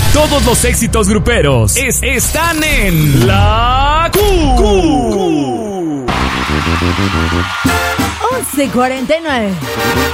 Todos los éxitos gruperos están en La Q. 11:49.